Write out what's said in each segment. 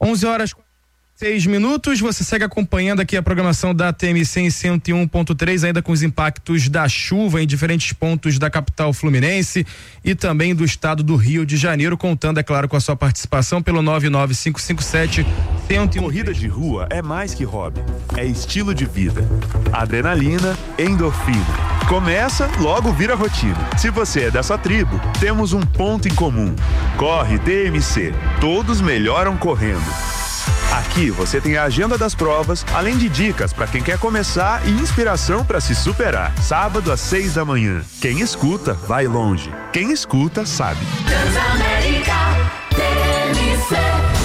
11h06, você segue acompanhando aqui a programação da TMC em 101.3, ainda com os impactos da chuva em diferentes pontos da capital fluminense e também do estado do Rio de Janeiro, contando, é claro, com a sua participação pelo 99557-101. Corrida de rua é mais que hobby, é estilo de vida. Adrenalina, endorfina. Começa, logo vira rotina. Se você é dessa tribo, temos um ponto em comum. Corre TMC, todos melhoram correndo. Aqui você tem a agenda das provas, além de dicas para quem quer começar e inspiração para se superar. Sábado às 6 da manhã. Quem escuta, vai longe. Quem escuta, sabe. Transamérica TMC.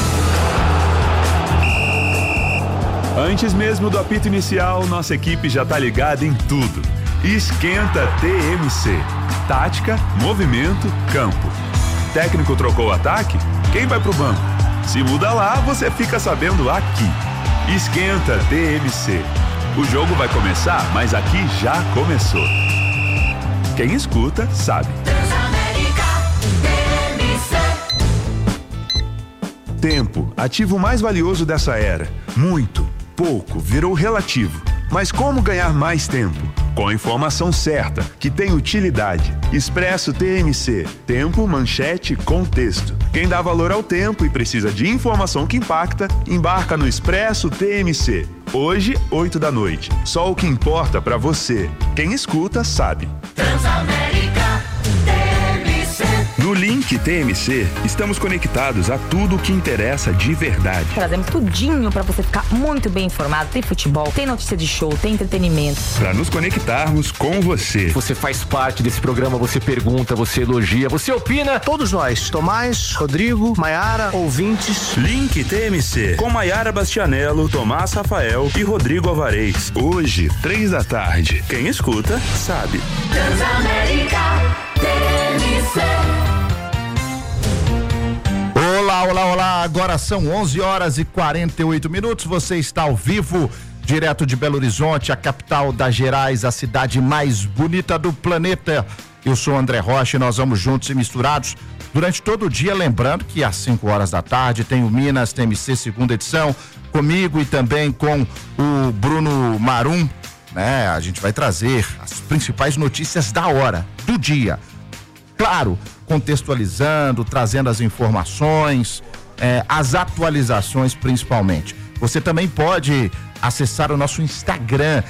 Antes mesmo do apito inicial, nossa equipe já tá ligada em tudo. Esquenta TMC. Tática, movimento, campo. Técnico trocou o ataque? Quem vai pro banco? Se muda lá, você fica sabendo aqui. Esquenta TMC. O jogo vai começar, mas aqui já começou. Quem escuta, sabe. Transamérica TMC. Tempo, ativo mais valioso dessa era. Muito, pouco, virou relativo. Mas como ganhar mais tempo? Com a informação certa, que tem utilidade. Expresso TMC. Tempo, manchete, contexto. Quem dá valor ao tempo e precisa de informação que impacta, embarca no Expresso TMC. Hoje, 8 da noite. Só o que importa pra você. Quem escuta, sabe. Transamérica TMC. No Link TMC, estamos conectados a tudo o que interessa de verdade. Trazemos tudinho pra você ficar muito bem informado. Tem futebol, tem notícia de show, tem entretenimento. Para nos conectarmos com você. Você faz parte desse programa, você pergunta, você elogia, você opina. Todos nós, Tomás, Rodrigo, Maiara, ouvintes. Link TMC, com Maiara Bastianello, Tomás Rafael e Rodrigo Alvarez. Hoje, 3 da tarde. Quem escuta, sabe. Transamérica TMC. Olá, agora são 11h48. Você está ao vivo, direto de Belo Horizonte, a capital das Gerais, a cidade mais bonita do planeta. Eu sou André Rocha e nós vamos juntos e misturados durante todo o dia, lembrando que às 5 horas da tarde tem o Minas TMC segunda edição, comigo e também com o Bruno Marum, né? A gente vai trazer as principais notícias da hora, do dia. Claro, contextualizando, trazendo as informações, as atualizações principalmente. Você também pode acessar o nosso Instagram,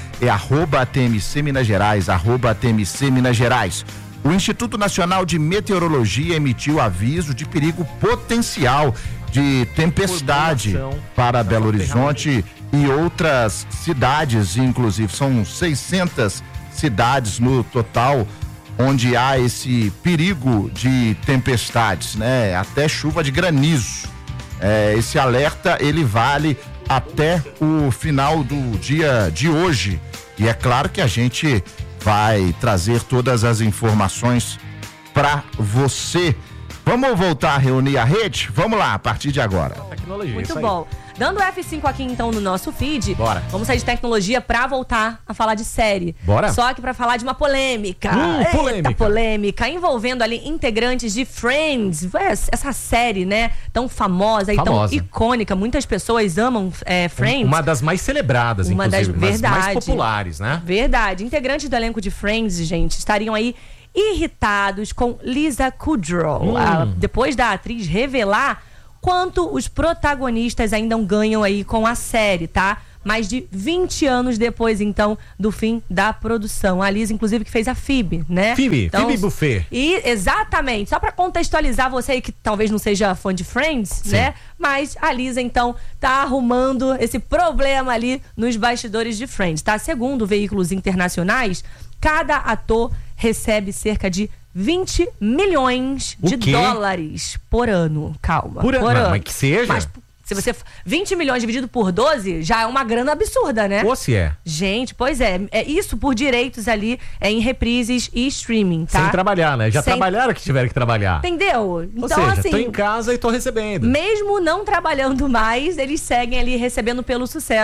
@TMC Minas Gerais, @TMC Minas Gerais. O Instituto Nacional de Meteorologia emitiu aviso de perigo potencial de tempestade para Belo Horizonte e outras cidades, inclusive. São 600 cidades no total onde há esse perigo de tempestades, né? Até chuva de granizo. Esse alerta, ele vale até o final do dia de hoje. E é claro que a gente vai trazer todas as informações para você. Vamos voltar a reunir a rede? Vamos lá, a partir de agora. Tecnologia, muito bom. Dando F5 aqui então no nosso feed, bora. Vamos sair de tecnologia pra voltar a falar de série. Bora. Só que pra falar de uma polêmica. Polêmica envolvendo ali integrantes de Friends. Essa série, né, tão famosa e tão icônica. Muitas pessoas amam Friends. Uma das mais celebradas, uma inclusive. das mais populares, né? Verdade. Integrantes do elenco de Friends, gente, estariam aí irritados com Lisa Kudrow. Depois da atriz revelar quanto os protagonistas ainda ganham aí com a série, tá? Mais de 20 anos depois, então, do fim da produção. A Lisa, inclusive, que fez a Phoebe, né? Phoebe Buffet. E, exatamente. Só pra contextualizar você aí que talvez não seja fã de Friends, sim, né? Mas a Lisa, então, tá arrumando esse problema ali nos bastidores de Friends, tá? Segundo veículos internacionais, cada ator recebe cerca de 20 milhões de dólares por ano. Calma. Por ano. Mas que seja. Mas, se você... 20 milhões dividido por 12 já é uma grana absurda, né? Ou se é. Gente, pois é. É isso por direitos ali em reprises e streaming, tá? Sem trabalhar, né? Já trabalharam que tiveram que trabalhar. Entendeu? Então, ou seja, assim, tô em casa e tô recebendo. Mesmo não trabalhando mais, eles seguem ali recebendo pelo sucesso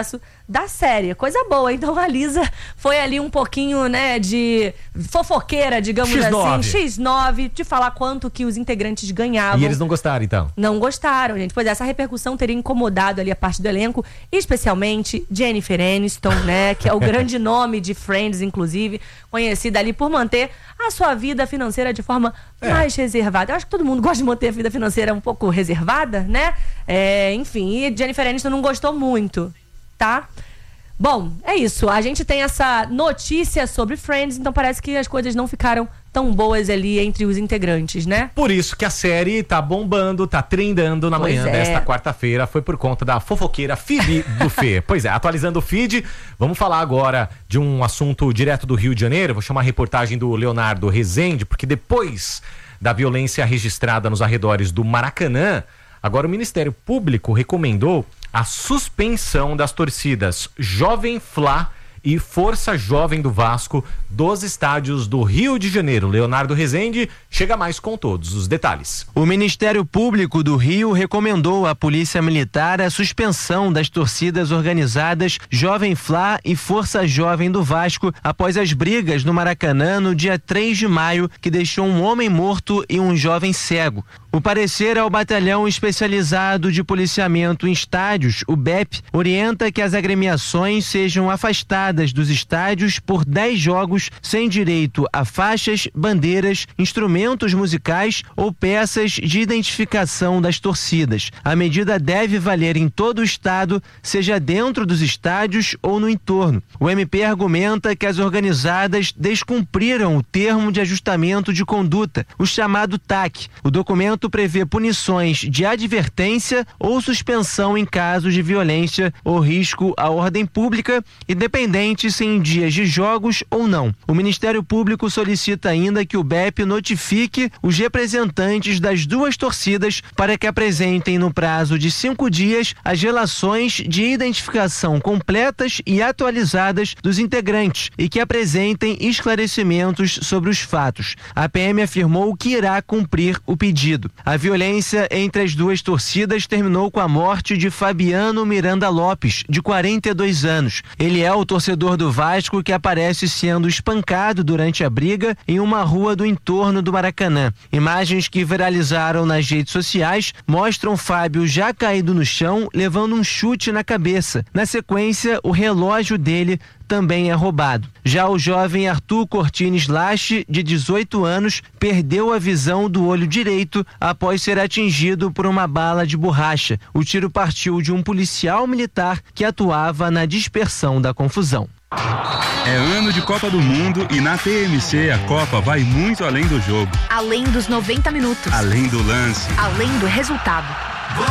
da série. Coisa boa. Então a Lisa foi ali um pouquinho, né, de fofoqueira, digamos X9. assim. X9, de falar quanto que os integrantes ganhavam. E eles não gostaram, então? Não gostaram, gente. Pois essa repercussão teria incomodado ali a parte do elenco, especialmente Jennifer Aniston, né, que é o grande nome de Friends, inclusive, conhecida ali por manter a sua vida financeira de forma mais reservada. Eu acho que todo mundo gosta de manter a vida financeira um pouco reservada, né? Enfim, e Jennifer Aniston não gostou muito, tá? Bom, é isso. A gente tem essa notícia sobre Friends, então parece que as coisas não ficaram tão boas ali entre os integrantes, né? Por isso que a série tá bombando, tá trendando na manhã desta quarta-feira. Foi por conta da fofoqueira Phoebe Buffet. Pois é, atualizando o feed, vamos falar agora de um assunto direto do Rio de Janeiro. Vou chamar a reportagem do Leonardo Rezende, porque depois da violência registrada nos arredores do Maracanã, agora o Ministério Público recomendou a suspensão das torcidas Jovem Fla e Força Jovem do Vasco dos estádios do Rio de Janeiro. Leonardo Rezende chega mais com todos os detalhes. O Ministério Público do Rio recomendou à Polícia Militar a suspensão das torcidas organizadas Jovem Fla e Força Jovem do Vasco após as brigas no Maracanã no dia 3 de maio, que deixou um homem morto e um jovem cego. O parecer ao Batalhão Especializado de Policiamento em Estádios, o BEP, orienta que as agremiações sejam afastadas dos estádios por 10 jogos sem direito a faixas, bandeiras, instrumentos musicais ou peças de identificação das torcidas. A medida deve valer em todo o estado, seja dentro dos estádios ou no entorno. O MP argumenta que as organizadas descumpriram o termo de ajustamento de conduta, o chamado TAC. O documento prevê punições de advertência ou suspensão em casos de violência ou risco à ordem pública, independente se em dias de jogos ou não. O Ministério Público solicita ainda que o BEP notifique os representantes das duas torcidas para que apresentem no prazo de 5 dias as relações de identificação completas e atualizadas dos integrantes e que apresentem esclarecimentos sobre os fatos. A PM afirmou que irá cumprir o pedido. A violência entre as duas torcidas terminou com a morte de Fabiano Miranda Lopes, de 42 anos. Ele é o torcedor do Vasco que aparece sendo espancado durante a briga em uma rua do entorno do Maracanã. Imagens que viralizaram nas redes sociais mostram Fábio já caído no chão, levando um chute na cabeça. Na sequência, o relógio dele também é roubado. Já o jovem Arthur Cortines Lache, de 18 anos, perdeu a visão do olho direito após ser atingido por uma bala de borracha. O tiro partiu de um policial militar que atuava na dispersão da confusão. É ano de Copa do Mundo e na TMC a Copa vai muito além do jogo. Além dos 90 minutos. Além do lance. Além do resultado.